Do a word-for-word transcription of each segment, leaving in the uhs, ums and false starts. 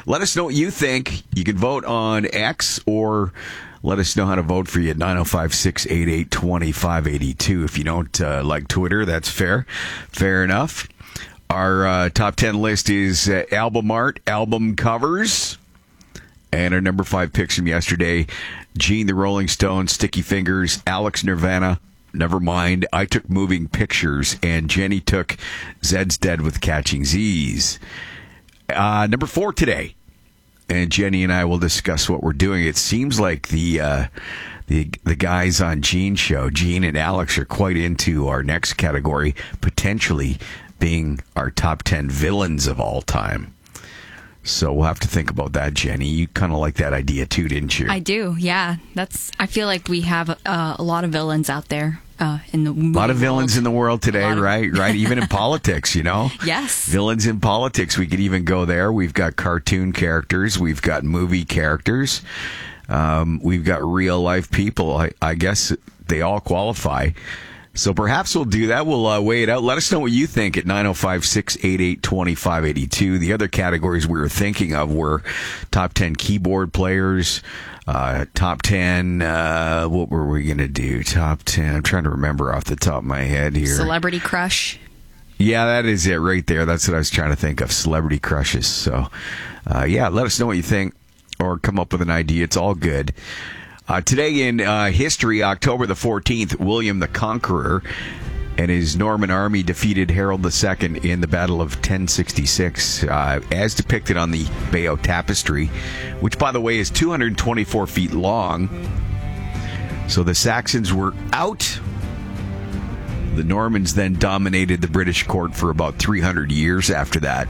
let us know what you think. You can vote on X or let us know how to vote for you at nine oh five, six eight eight, two five eight two. If you don't uh, like Twitter, that's fair. Fair enough. Our uh, top ten list is uh, album art, album covers. And our number five picks from yesterday, Gene the Rolling Stones, Sticky Fingers, Alex Nirvana, Nevermind. I took Moving Pictures, and Jenny took Zed's Dead with Catching Z's. Uh, number four today. And Jenny and I will discuss what we're doing. It seems like the uh, the the guys on Gene's show, Gene and Alex, are quite into our next category, potentially being our top ten villains of all time. So we'll have to think about that, Jenny. You kind of like that idea too, didn't you? I do, yeah. That's. I feel like we have uh, a lot of villains out there uh, in the movie A lot of villains world. in the world today, of- right? Right. Even in politics, you know? Yes. Villains in politics. We could even go there. We've got cartoon characters. We've got movie characters. Um, we've got real life people. I, I guess they all qualify. So perhaps we'll do that. We'll uh, weigh it out. Let us know what you think at nine oh five, six eight eight, two five eight two. The other categories we were thinking of were top ten keyboard players, uh, top ten, uh, what were we going to do? Top ten. I'm trying to remember off the top of my head here. Celebrity crush. Yeah, that is it right there. That's what I was trying to think of, celebrity crushes. So, uh, yeah, let us know what you think or come up with an idea. It's all good. Uh, today in uh, history, October the fourteenth, William the Conqueror and his Norman army defeated Harold the Second in the Battle of ten sixty-six, uh, as depicted on the Bayeux Tapestry, which, by the way, is two hundred twenty-four feet long. So the Saxons were out. The Normans then dominated the British court for about three hundred years after that,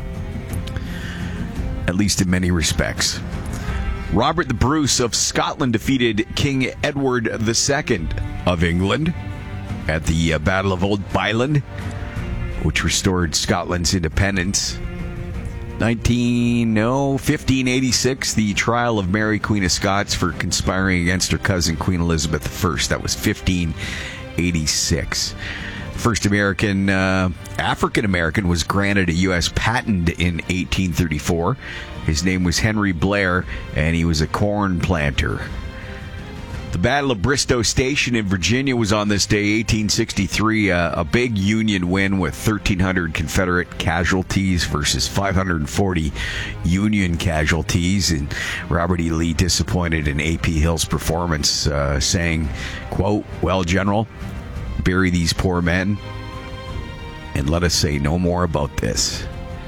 at least in many respects. Robert the Bruce of Scotland defeated King Edward the Second of England at the uh, Battle of Old Byland, which restored Scotland's independence. nineteen, no, fifteen eighty-six, the trial of Mary, Queen of Scots, for conspiring against her cousin, Queen Elizabeth the First. That was fifteen eighty-six. First American, uh, African-American was granted a U S patent in eighteen thirty-four. His name was Henry Blair, and he was a corn planter. The Battle of Bristoe Station in Virginia was on this day, eighteen sixty-three, uh, a big Union win with thirteen hundred Confederate casualties versus five hundred forty Union casualties. And Robert E. Lee disappointed in A P. Hill's performance, uh, saying, quote, "Well, General, bury these poor men and let us say no more about this."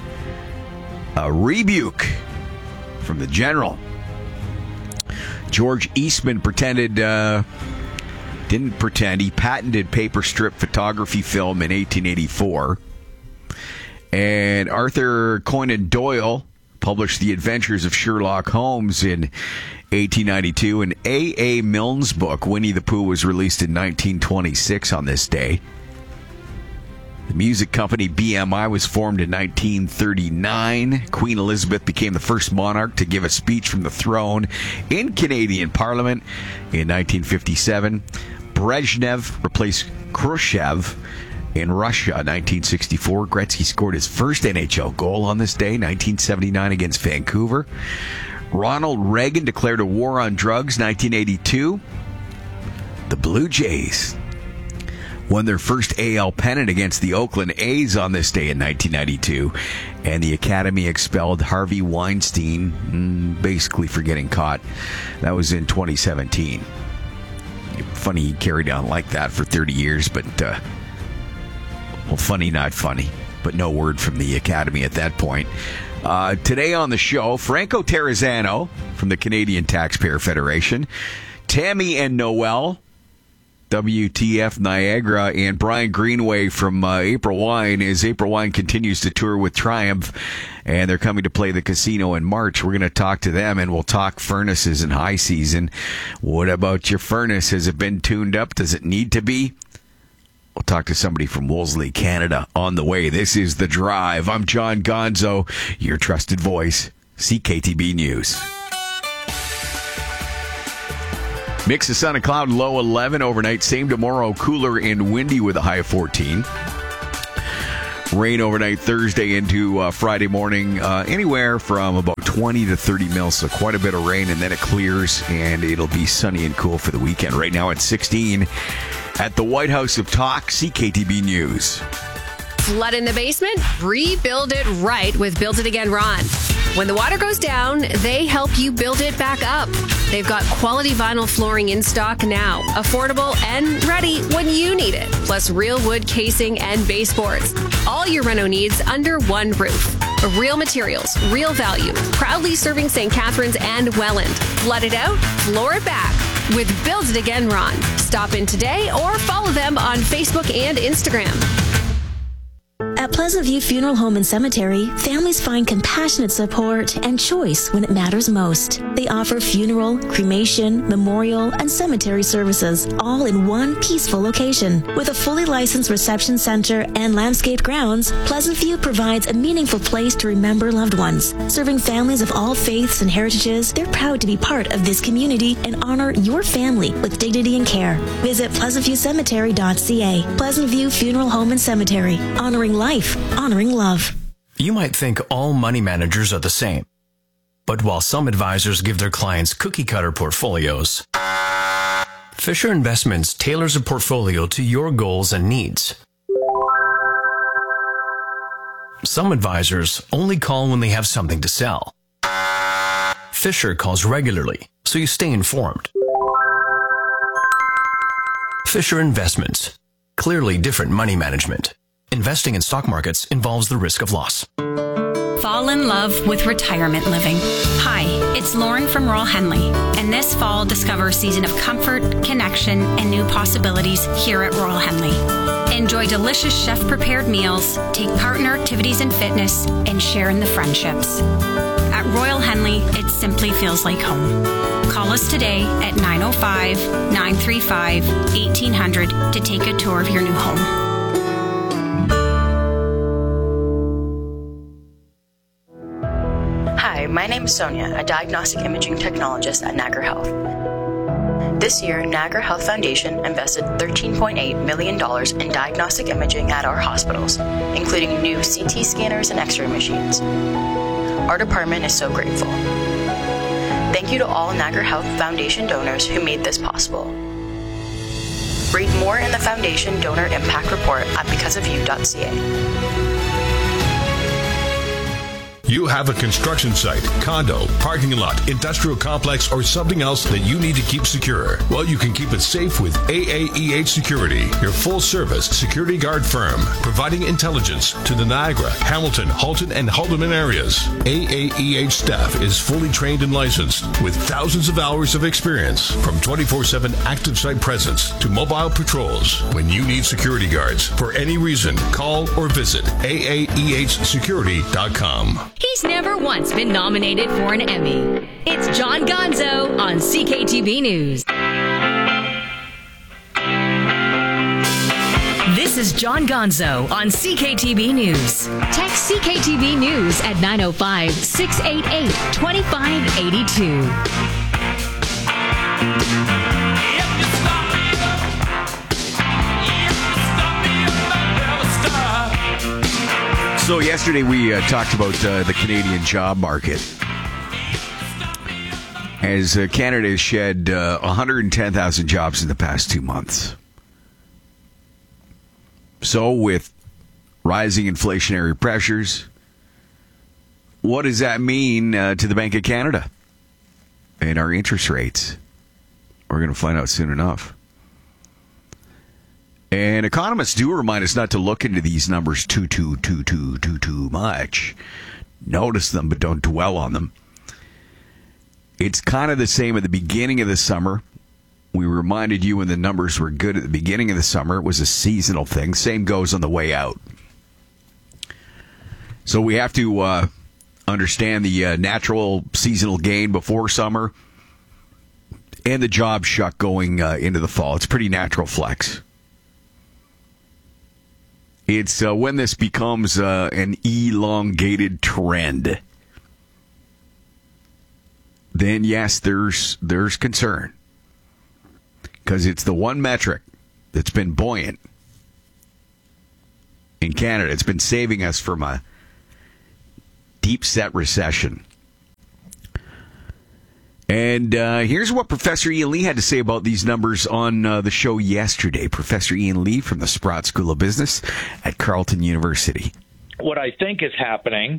A rebuke from the general. George Eastman pretended, uh, didn't pretend, he patented paper strip photography film in eighteen eighty-four. And Arthur Conan Doyle published The Adventures of Sherlock Holmes in eighteen ninety-two. And A A. Milne's book, Winnie the Pooh, was released in nineteen twenty-six on this day. The music company B M I was formed in nineteen thirty-nine. Queen Elizabeth became the first monarch to give a speech from the throne in Canadian Parliament in nineteen fifty-seven. Brezhnev replaced Khrushchev in Russia in nineteen sixty-four. Gretzky scored his first N H L goal on this day, nineteen seventy-nine, against Vancouver. Ronald Reagan declared a war on drugs, nineteen eighty-two. The Blue Jays won their first A L pennant against the Oakland A's on this day in nineteen ninety-two. And the Academy expelled Harvey Weinstein, basically for getting caught. That was in twenty seventeen. Funny he carried on like that for thirty years, but, uh, well, funny, not funny. But no word from the Academy at that point. Uh, today on the show, Franco Terrazzano from the Canadian Taxpayer Federation, Tammy and Noel, W T F Niagara, and Brian Greenway from uh, April Wine, as April Wine continues to tour with Triumph, and they're coming to play the casino in March. We're going to talk to them, and we'll talk furnaces and high season. What about your furnace? Has it been tuned up? Does it need to be? We'll talk to somebody from Wolseley, Canada, on the way. This is The Drive. I'm John Gonzo, your trusted voice, C K T B News. Mix of sun and cloud, low eleven overnight. Same tomorrow, cooler and windy with a high of fourteen. Rain overnight Thursday into uh, Friday morning, uh, anywhere from about twenty to thirty mils, so quite a bit of rain, and then it clears, and it'll be sunny and cool for the weekend. Right now it's sixteen at the White House of Talk, C K T B News. Flood in the basement? Rebuild it right with Build It Again Ron. When the water goes down, they help you build it back up. They've got quality vinyl flooring in stock now, affordable and ready when you need it. Plus real wood casing and baseboards. All your reno needs under one roof. Real materials, real value. Proudly serving Saint Catharines and Welland. Flood it out, floor it back with Build It Again Ron. Stop in today or follow them on Facebook and Instagram. At Pleasant View Funeral Home and Cemetery, families find compassionate support and choice when it matters most. They offer funeral, cremation, memorial, and cemetery services, all in one peaceful location. With a fully licensed reception center and landscaped grounds, Pleasant View provides a meaningful place to remember loved ones. Serving families of all faiths and heritages, they're proud to be part of this community and honor your family with dignity and care. Visit pleasant view cemetery dot c a. Pleasant View Funeral Home and Cemetery, honoring life. Honoring love. You might think all money managers are the same. But while some advisors give their clients cookie-cutter portfolios, Fisher Investments tailors a portfolio to your goals and needs. Some advisors only call when they have something to sell. Fisher calls regularly, so you stay informed. Fisher Investments. Clearly different money management. Investing in stock markets involves the risk of loss. Fall in love with retirement living. Hi, it's Lauren from Royal Henley, and this fall discover a season of comfort, connection, and new possibilities here at Royal Henley. Enjoy delicious chef-prepared meals, take part in our activities and fitness, and share in the friendships. At Royal Henley, it simply feels like home. Call us today at nine oh five, nine three five, eighteen hundred to take a tour of your new home. Hi, my name is Sonia, a diagnostic imaging technologist at Niagara Health. This year, Niagara Health Foundation invested thirteen point eight million dollars in diagnostic imaging at our hospitals, including new C T scanners and X-ray machines. Our department is so grateful. Thank you to all Niagara Health Foundation donors who made this possible. Read more in the Foundation Donor Impact Report at because of you dot c a. You have a construction site, condo, parking lot, industrial complex, or something else that you need to keep secure. Well, you can keep it safe with A A E H Security, your full-service security guard firm, providing intelligence to the Niagara, Hamilton, Halton, and Haldeman areas. A A E H staff is fully trained and licensed with thousands of hours of experience, from twenty-four seven active site presence to mobile patrols. When you need security guards for any reason, call or visit A A E H security dot com. He's never once been nominated for an Emmy. It's John Gonzo on C K T B News. This is John Gonzo on C K T B News. Text C K T B News at nine oh five, six eight eight, two five eight two. So yesterday we uh, talked about uh, the Canadian job market as uh, Canada has shed uh, one hundred ten thousand jobs in the past two months. So with rising inflationary pressures, what does that mean uh, to the Bank of Canada and our interest rates? We're going to find out soon enough. And economists do remind us not to look into these numbers too, too, too, too, too, too much. Notice them, but don't dwell on them. It's kind of the same at the beginning of the summer. We reminded you when the numbers were good at the beginning of the summer. It was a seasonal thing. Same goes on the way out. So we have to uh, understand the uh, natural seasonal gain before summer and the job shuck going uh, into the fall. It's pretty natural flex. It's uh, when this becomes uh, an elongated trend, then yes, there's there's concern. Because it's the one metric that's been buoyant in Canada. It's been saving us from a deep-set recession. And uh, here's what Professor Ian Lee had to say about these numbers on uh, the show yesterday. Professor Ian Lee from the Sprott School of Business at Carleton University. What I think is happening,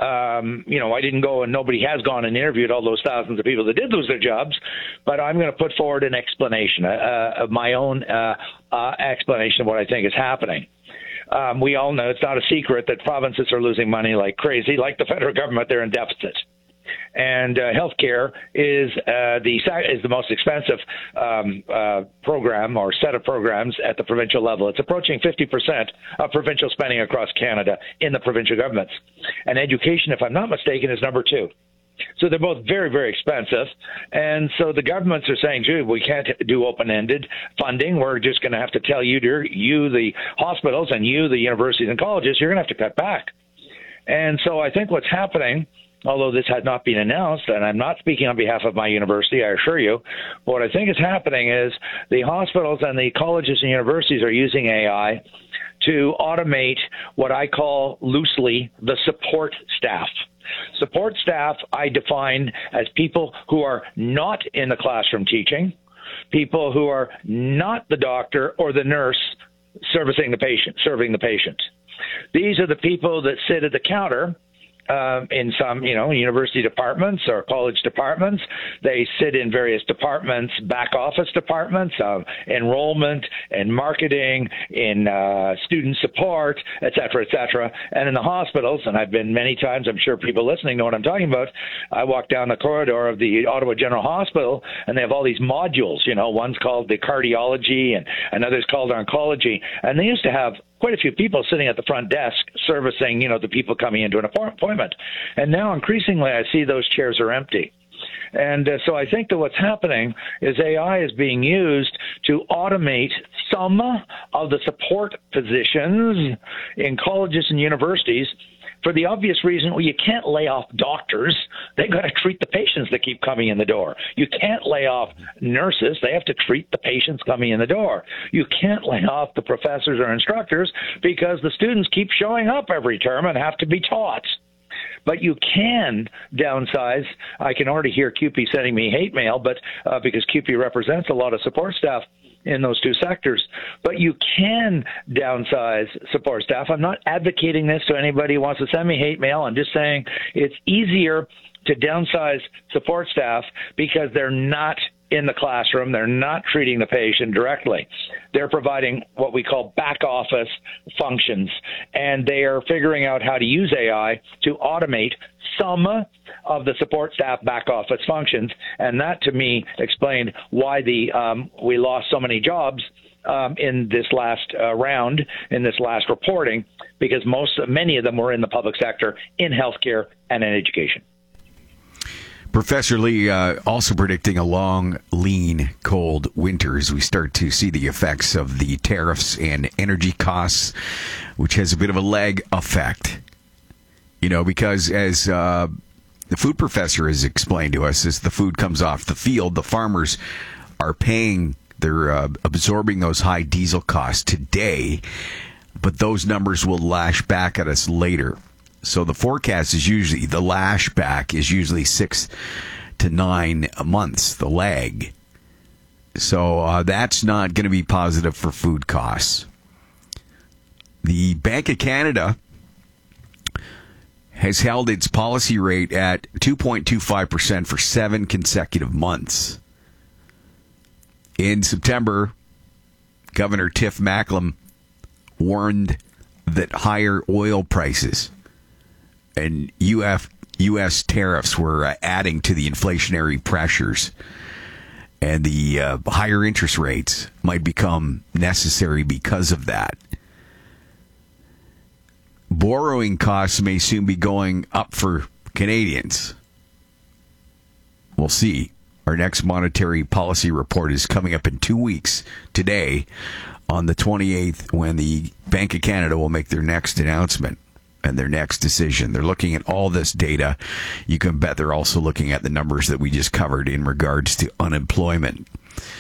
um, you know, I didn't go and nobody has gone and interviewed all those thousands of people that did lose their jobs, but I'm going to put forward an explanation, uh, of my own uh, uh, explanation of what I think is happening. Um, we all know it's not a secret that provinces are losing money like crazy. Like the federal government, they're in deficit. And uh, healthcare is uh, the is the most expensive um, uh, program or set of programs at the provincial level. It's approaching fifty percent of provincial spending across Canada in the provincial governments. And education, if I'm not mistaken, is number two. So they're both very, very expensive. And so the governments are saying, gee, we can't do open-ended funding. We're just going to have to tell you, you, the hospitals, and you, the universities and colleges, you're going to have to cut back. And so I think what's happening, although this had not been announced, and I'm not speaking on behalf of my university, I assure you, but what I think is happening is the hospitals and the colleges and universities are using A I to automate what I call loosely the support staff. Support staff I define as people who are not in the classroom teaching, people who are not the doctor or the nurse servicing the patient, serving the patient. These are the people that sit at the counter Um, in some, you know, university departments or college departments. They sit in various departments, back office departments, uh, enrollment and marketing, in uh, student support, et cetera, et cetera. And in the hospitals, and I've been many times, I'm sure people listening know what I'm talking about. I walk down the corridor of the Ottawa General Hospital, and they have all these modules. You know, one's called the cardiology, and another's called oncology. And they used to have quite a few people sitting at the front desk servicing, you know, the people coming into an appointment. And now increasingly I see those chairs are empty. And uh, so I think that what's happening is A I is being used to automate some of the support positions in colleges and universities for the obvious reason, well, you can't lay off doctors. They've got to treat the patients that keep coming in the door. You can't lay off nurses. They have to treat the patients coming in the door. You can't lay off the professors or instructors because the students keep showing up every term and have to be taught. But you can downsize. I can already hear C U P E sending me hate mail, but uh, because C U P E represents a lot of support staff in those two sectors. But you can downsize support staff. I'm not advocating this to anybody who wants to send me hate mail. I'm just saying it's easier to downsize support staff because they're not in the classroom. They're not treating the patient directly. They're providing what we call back office functions, and they are figuring out how to use A I to automate some of the support staff back office functions. And that, to me, explained why the um, we lost so many jobs um, in this last uh, round, in this last reporting, because most, many of them were in the public sector, in healthcare and in education. Professor Lee uh, also predicting a long, lean, cold winter as we start to see the effects of the tariffs and energy costs, which has a bit of a lag effect. You know, because as uh, the food professor has explained to us, as the food comes off the field, the farmers are paying, they're uh, absorbing those high diesel costs today, but those numbers will lash back at us later. So the forecast is usually, the lash back is usually six to nine months, the lag. So uh, that's not going to be positive for food costs. The Bank of Canada has held its policy rate at two point two five percent for seven consecutive months. In September, Governor Tiff Macklem warned that higher oil prices and U S tariffs were uh, adding to the inflationary pressures, and the uh, higher interest rates might become necessary because of that. Borrowing costs may soon be going up for Canadians. We'll see. Our next monetary policy report is coming up in two weeks today on the twenty-eighth, when the Bank of Canada will make their next announcement and their next decision. They're looking at all this data. You can bet they're also looking at the numbers that we just covered in regards to unemployment.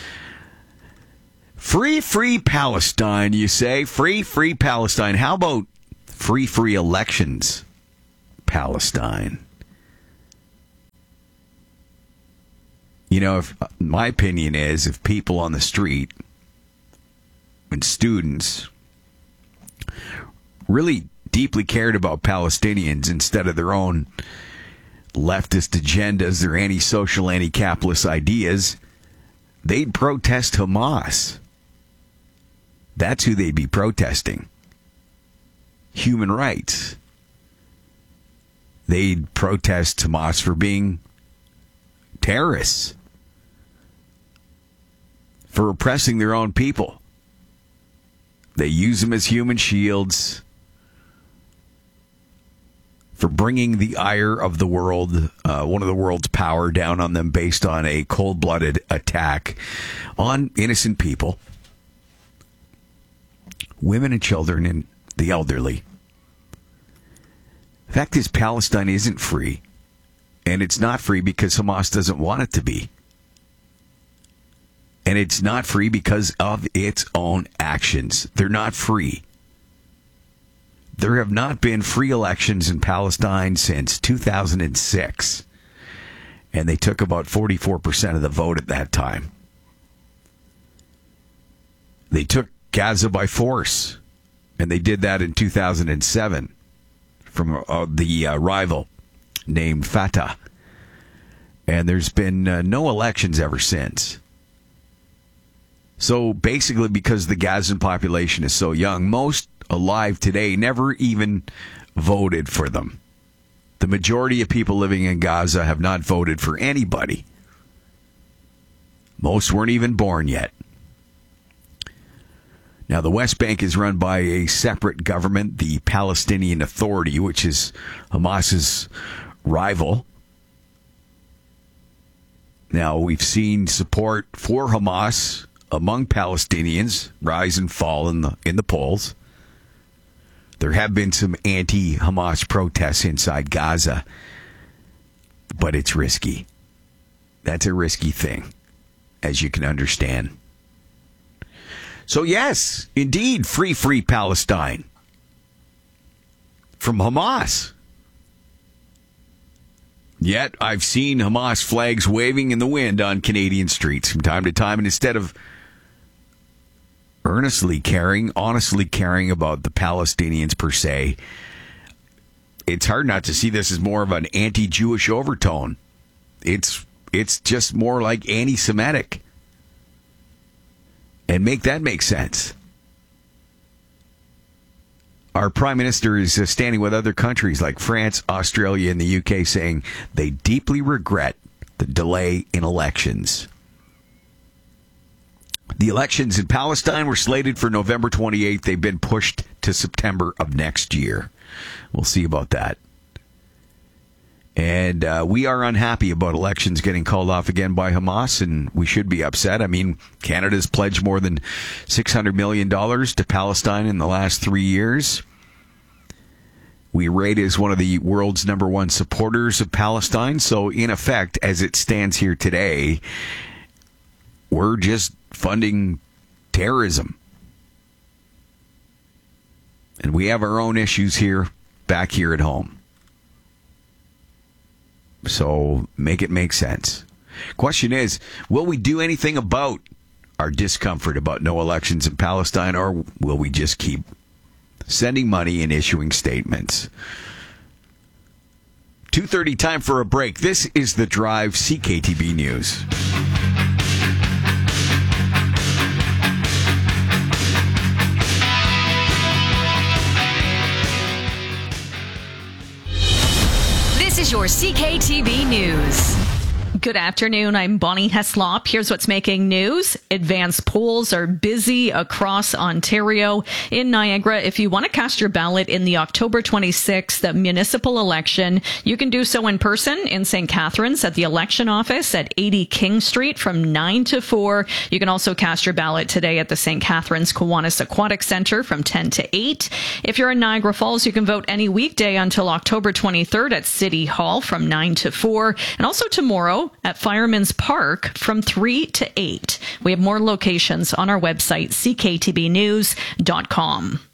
Free, free Palestine, you say? Free, free Palestine. How about free, free elections, Palestine. You know, if my opinion is if people on the street and students really deeply cared about Palestinians instead of their own leftist agendas, their anti-social, anti-capitalist ideas, they'd protest Hamas. That's who they'd be protesting. Human rights. They'd protest Hamas for being terrorists, for oppressing their own people. They use them as human shields, for bringing the ire of the world, uh, one of the world's power, down on them based on a cold-blooded attack on innocent people, women and children and the elderly. The fact is, Palestine isn't free, and it's not free because Hamas doesn't want it to be. And it's not free because of its own actions. They're not free. There have not been free elections in Palestine since two thousand six, and they took about forty-four percent of the vote at that time. They took Gaza by force, and they did that in two thousand seven from uh, the uh, rival named Fatah. And there's been uh, no elections ever since. So basically, because the Gazan population is so young, most alive today never even voted for them. The majority of people living in Gaza have not voted for anybody. Most weren't even born yet. Now, the West Bank is run by a separate government, the Palestinian Authority, which is Hamas's rival. Now, we've seen support for Hamas among Palestinians rise and fall in the in the polls. There have been some anti-Hamas protests inside Gaza, but it's risky. That's a risky thing, as you can understand. So yes, indeed, free, free Palestine from Hamas. Yet I've seen Hamas flags waving in the wind on Canadian streets from time to time, and instead of earnestly caring, honestly caring about the Palestinians per se, it's hard not to see this as more of an anti-Jewish overtone. It's it's just more like anti-Semitic. And make that make sense. Our prime minister is uh, standing with other countries like France, Australia, and the U K saying they deeply regret the delay in elections. The elections in Palestine were slated for November twenty-eighth. They've been pushed to September of next year. We'll see about that. And uh, we are unhappy about elections getting called off again by Hamas, and we should be upset. I mean, Canada's pledged more than six hundred million dollars to Palestine in the last three years. We rate as one of the world's number one supporters of Palestine. So, in effect, as it stands here today, we're just funding terrorism. And we have our own issues here, back here at home. So make it make sense. Question is, will we do anything about our discomfort about no elections in Palestine, or will we just keep sending money and issuing statements? two thirty, time for a break. This is The Drive, C K T B News. This is your C K T B News. Good afternoon. I'm Bonnie Heslop. Here's what's making news. Advanced polls are busy across Ontario. In Niagara, if you want to cast your ballot in the October twenty-sixth municipal election, you can do so in person in Saint Catharines at the election office at eighty King Street from nine to four. You can also cast your ballot today at the Saint Catharines Kiwanis Aquatic Center from ten to eight. If you're in Niagara Falls, you can vote any weekday until October twenty-third at City Hall from nine to four, and also tomorrow at Fireman's Park from three to eight. We have more locations on our website, c k t b news dot com.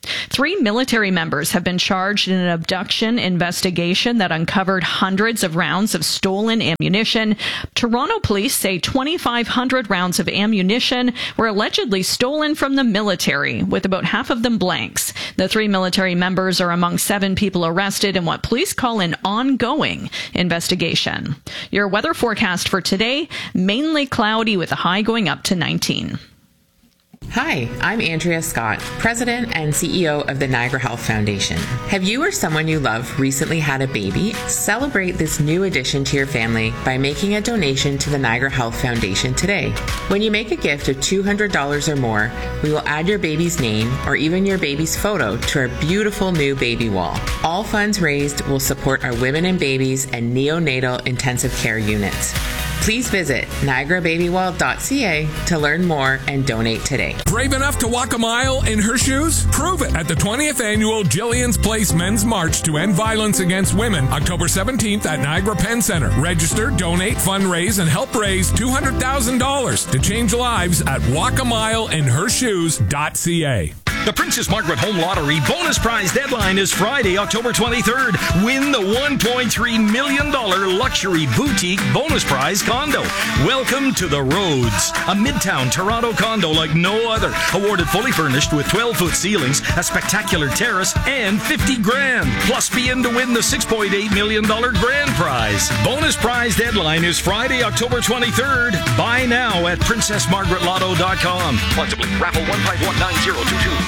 Three military members have been charged in an abduction investigation that uncovered hundreds of rounds of stolen ammunition. Toronto police say twenty-five hundred rounds of ammunition were allegedly stolen from the military, with about half of them blanks. The three military members are among seven people arrested in what police call an ongoing investigation. Your weather forecast for today, mainly cloudy with a high going up to nineteen. Hi, I'm Andrea Scott, President and C E O of the Niagara Health Foundation. Have you or someone you love recently had a baby? Celebrate this new addition to your family by making a donation to the Niagara Health Foundation today. When you make a gift of two hundred dollars or more, we will add your baby's name or even your baby's photo to our beautiful new baby wall. All funds raised will support our women and babies and neonatal intensive care units. Please visit niagara baby wall dot c a to learn more and donate today. Brave enough to walk a mile in her shoes? Prove it at the twentieth Annual Jillian's Place Men's March to End Violence Against Women, October seventeenth at Niagara Penn Center. Register, donate, fundraise, and help raise two hundred thousand dollars to change lives at walk a mile in her shoes dot c a. The Princess Margaret Home Lottery bonus prize deadline is Friday, October twenty-third. Win the one point three million dollars luxury boutique bonus prize condo. Welcome to the Rhodes, a midtown Toronto condo like no other. Awarded fully furnished with twelve-foot ceilings, a spectacular terrace, and fifty grand. Plus be in to win the six point eight million dollars grand prize. Bonus prize deadline is Friday, October twenty-third. Buy now at princess margaret lotto dot com. Flexibly, raffle one five one nine zero two two.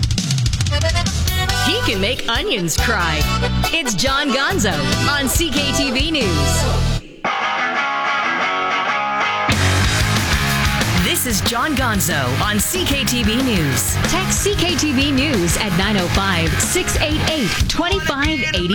He can make onions cry. It's John Gonzo on C K T V News. This is John Gonzo on C K T V News. Text C K T V News at nine oh five, six eight eight, two five eight oh.